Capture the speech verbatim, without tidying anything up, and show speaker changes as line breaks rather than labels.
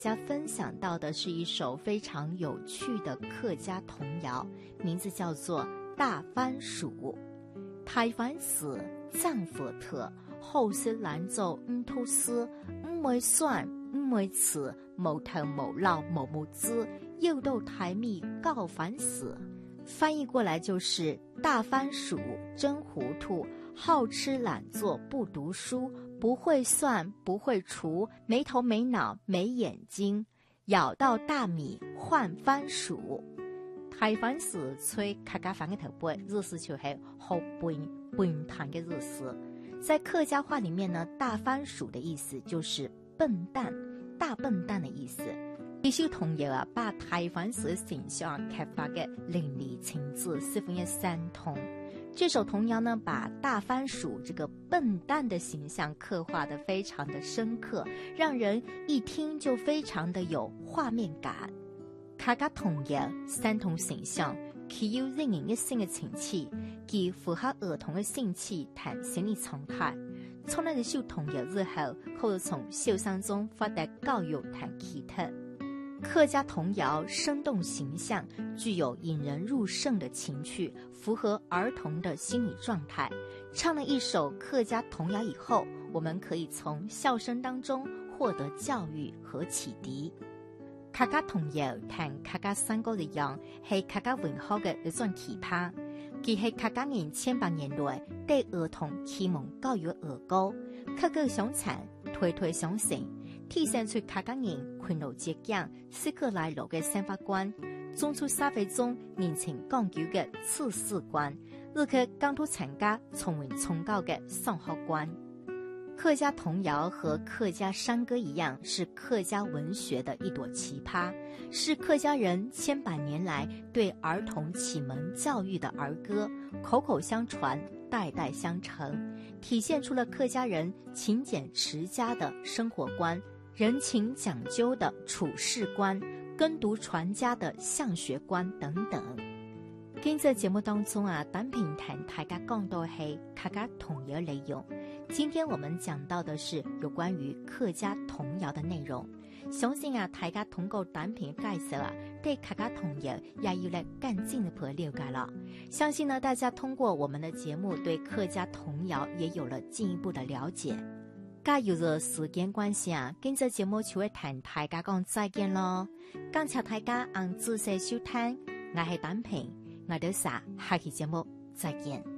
大家分享到的是一首非常有趣的客家童谣，名字叫做《大番薯》。大番薯藏佛特，后生兰州唔吐丝，唔会酸，唔会刺，冇头冇脑冇木枝，又豆台蜜告烦死。翻译过来就是大番薯真糊涂，好吃懒做不读书，不会算不会除，没头没脑没眼睛，咬到大米换番薯。大番薯吹客家话的头背，意思就是好笨笨蛋的意思。在客家话里面呢，大番薯的意思就是笨蛋，大笨蛋的意思。这首童谣啊，把大番薯的形象刻画的淋漓尽致，十分的闪通。这首童谣呢，把大番薯这个笨蛋的形象刻画得非常的深刻，让人一听就非常的有画面感。客家童谣闪通形象，具有引人入胜的情趣，既符合儿童的兴趣谈心理状态。从了这首童谣之后，可以从小生中发达教育谈奇特。客家童谣生动形象，具有引人入胜的情趣，符合儿童的心理状态。唱了一首客家童谣以后，我们可以从笑声当中获得教育和启迪。客家童谣同客家山歌一样，是客家文化的一种奇葩。佢係客家人千百年來對兒童啟蒙教育的兒歌，口口相傳，推推相承，體現出客家人勤勞節儉、適可來路嘅生活觀，種出社會中人情講究嘅處事觀，以及講出參加崇文崇高嘅生活觀。客家童謠和客家山歌一樣，是客家文學的一朵奇葩，是客家人千百年來對兒童啟蒙教育的兒歌，口口相傳，代代相承，體現出了客家人勤儉持家的生活觀，人情講究的處事觀，耕讀傳家的向學觀等等。今在節目當中啊，單平談大家講到係客家童謠內容。今天我們講到的是有關於客家童謠的內容。相信啊，大家通過單品介紹啊，對客家童謠也有了更進一步的了解了。相信呢，大家通過我們的節目，對客家童謠也有了進一步的了解。假如是時間關係啊，今次節目就會談大家講再見咯。感謝大家按仔細收聽，我係單品，我哋下下期節目再見。